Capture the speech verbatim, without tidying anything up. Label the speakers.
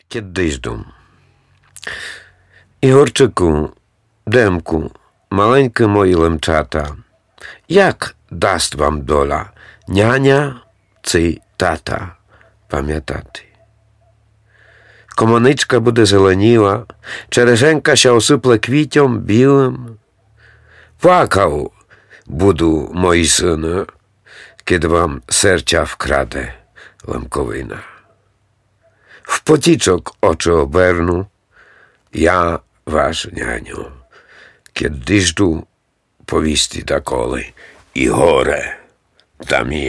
Speaker 1: Кіддижду. Ігорчику, Демку, маленькі мої лемчата, як дасть вам доля, няня чи тата, пам'ятати? Комоничка буде зеленіла, черешенька ся осипле квітям білим. Плакав буду, мої сини, кid вам серця вкраде лемковина. В потічок очі оберну, я ваш няню, кid дижду повісти доколи і горе там є.